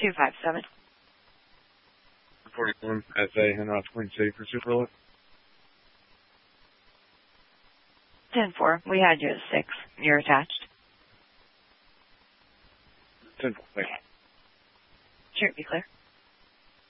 257. 41 SA en route to Queen City for Superlift. 10-4. We had you at 6. You're attached. 10-4. Thank you. Sure, be clear.